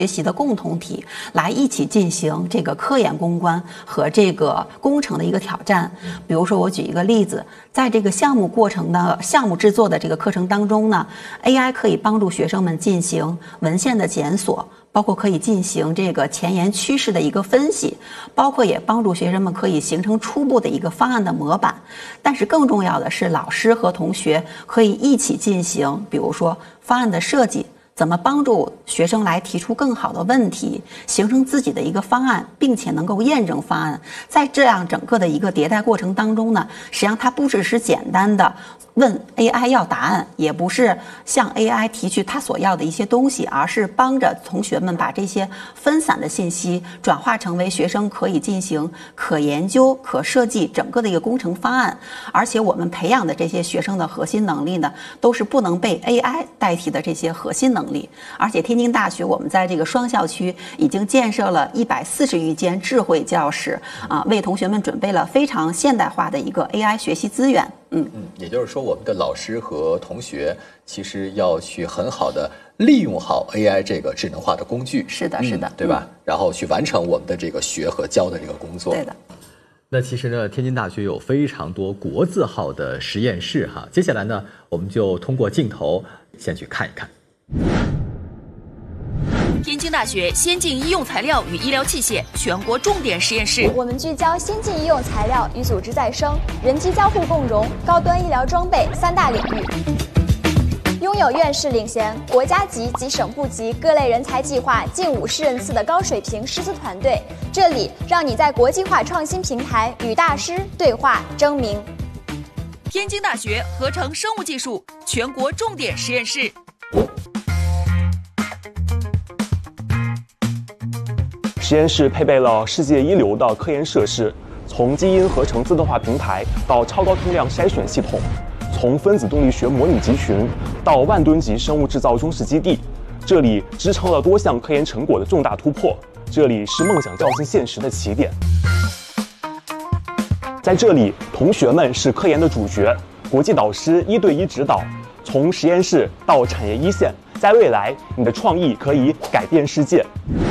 学习的共同体来一起进行这个科研攻关和这个工程的一个挑战。比如说我举一个例子，在这个项目制作的这个课程当中呢， AI 可以帮助学生们进行文献的检索，包括可以进行这个前沿趋势的一个分析，包括也帮助学生们可以形成初步的一个方案的模板。但是更重要的是，老师和同学可以一起进行，比如说方案的设计，怎么帮助学生来提出更好的问题，形成自己的一个方案，并且能够验证方案。在这样整个的一个迭代过程当中呢，实际上它不只是简单的问 AI 要答案，也不是向 AI 提取他所要的一些东西，而是帮着同学们把这些分散的信息转化成为学生可以进行可研究、可设计整个的一个工程方案。而且我们培养的这些学生的核心能力呢，都是不能被 AI 代替的这些核心能力。而且天津大学我们在这个双校区已经建设了140余间智慧教室为同学们准备了非常现代化的一个 AI 学习资源。 也就是说，我们的老师和同学其实要去很好的利用好 AI 这个智能化的工具。 是的，是的， 对吧？然后去完成我们的这个学和教的这个工作。 对的。 那其实呢，天津大学有非常多国字号的实验室哈。接下来呢，我们就通过镜头先去看一看。 天津大学先进医用材料与医疗器械全国重点实验室， 我们聚焦先进医用材料与组织再生、人机交互共融、高端医疗装备3大领域。拥有院士领衔、国家级及省部级各类人才计划近50人次的高水平师资团队，这里让你在国际化创新平台与大师对话争鸣。 天津大学合成生物技术全国重点实验室。 实验室配备了世界一流的科研设施，从基因合成自动化平台到超高通量筛选系统，从分子动力学模拟集群到万吨级生物制造中式基地，这里支撑了多项科研成果的重大突破，这里是梦想照进现实的起点。在这里，同学们是科研的主角，国际导师1对1指导，从实验室到产业一线，在未来，你的创意可以改变世界。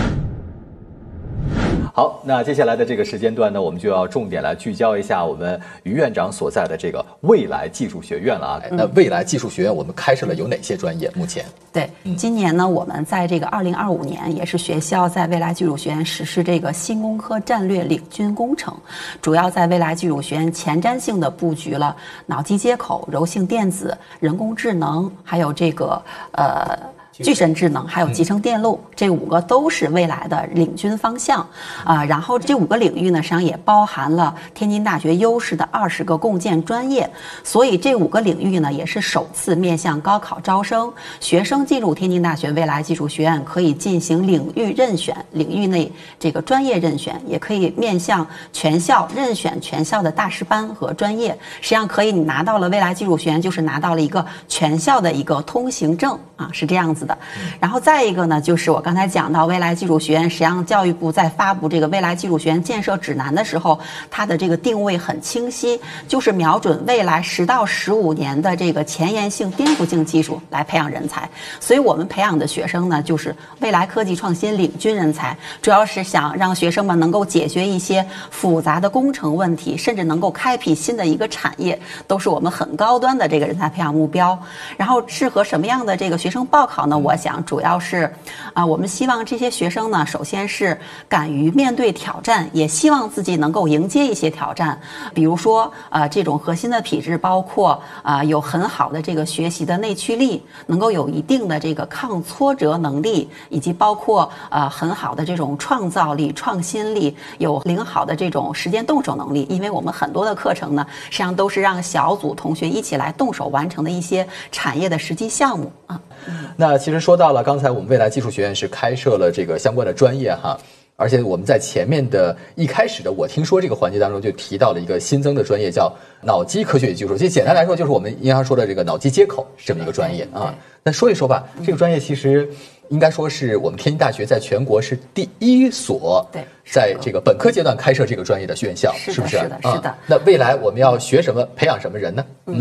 好，那接下来的这个时间段呢，我们就要重点来聚焦一下我们于院长所在的这个未来技术学院了啊。 那未来技术学院我们开设了有哪些专业？目前对，今年呢，我们在这个2025年也是学校在未来技术学院实施这个新工科战略领军工程，主要在未来技术学院前瞻性的布局了脑机接口、柔性电子、人工智能，还有这个具身智能还有集成电路，这5个都是未来的领军方向然后这5个领域呢，实际上也包含了天津大学优势的20个共建专业，所以这5个领域呢，也是首次面向高考招生，学生进入天津大学未来技术学院可以进行领域任选，领域内这个专业任选，也可以面向全校任选全校的大师班和专业，实际上可以你拿到了未来技术学院，就是拿到了一个全校的一个通行证是这样子的。然后再一个呢，就是我刚才讲到未来技术学院，实际上教育部在发布这个未来技术学院建设指南的时候，它的这个定位很清晰，就是瞄准未来10到15年的这个前沿性、颠覆性技术来培养人才。所以我们培养的学生呢，就是未来科技创新领军人才，主要是想让学生们能够解决一些复杂的工程问题，甚至能够开辟新的一个产业，都是我们很高端的这个人才培养目标。然后适合什么样的这个学生报考呢？我想主要是我们希望这些学生呢，首先是敢于面对挑战，也希望自己能够迎接一些挑战。比如说这种核心的体质包括有很好的这个学习的内驱力，能够有一定的这个抗挫折能力，以及包括很好的这种创造力、创新力，有很好的这种实践动手能力。因为我们很多的课程呢，实际上都是让小组同学一起来动手完成的一些产业的实际项目那其实说到了，刚才我们未来技术学院是开设了这个相关的专业哈，而且我们在前面的一开始的我听说这个环节当中就提到了一个新增的专业叫脑机科学与技术，其实简单来说就是我们银行说的这个脑机接口这么一个专业那说一说吧，这个专业其实应该说是我们天津大学在全国是第1所在这个本科阶段开设这个专业的院校，是不是？ 是的。 那未来我们要学什么，培养什么人呢？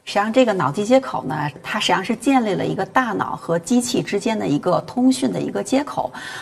实际上，这个脑机接口呢，它实际上是建立了一个大脑和机器之间的一个通讯的一个接口。